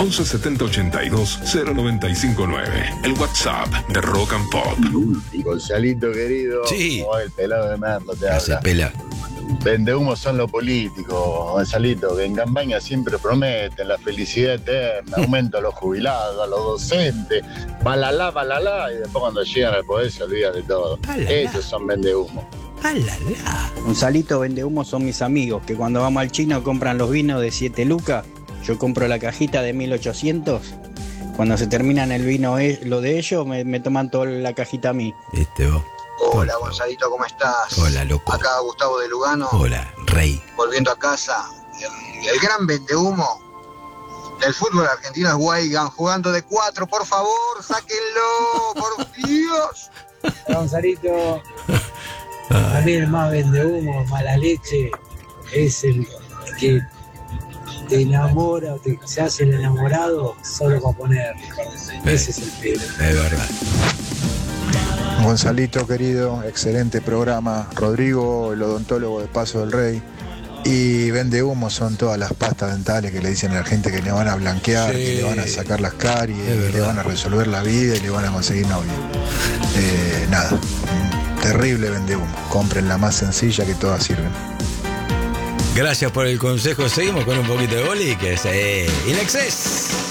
11 70 82 0959. El WhatsApp de Rock and Pop. Y Gonzalito querido, Sí. como el pelado de Merlo te Hace habla. pela. Vende humo son los políticos, Gonzalito, que en campaña siempre prometen la felicidad eterna, aumento a los jubilados, a los docentes, balalá, y después cuando llegan al poder se olvidan de todo. Balalá. Esos son vende humo. ¡Alala! Gonzalito vende humo son mis amigos, que cuando vamos al chino compran los vinos de 7 lucas, yo compro la cajita de 1800. Cuando se terminan el vino, lo de ellos, me toman toda la cajita a mí. Vos. Hola Gonzalito, ¿cómo estás? Hola, loco. Acá Gustavo de Lugano, Hola, rey. volviendo a casa. El gran vendehumo del fútbol argentino es Weigand, jugando de 4, por favor, sáquenlo, por Dios. Gonzalito, también el más vende humo, mala leche, es el que te enamora, se hace el enamorado solo para poner. Ese es el pelo. Es verdad. Gonzalito querido, excelente programa. Rodrigo, el odontólogo de Paso del Rey. Y vende humo son todas las pastas dentales que le dicen a la gente que le van a blanquear, Sí. que le van a sacar las caries, Es que le verdad. van a resolver la vida y le van a conseguir novio. Nada, terrible vende humo. Compren la más sencilla que todas sirven. Gracias por el consejo. Seguimos con un poquito de boliques. In Excess.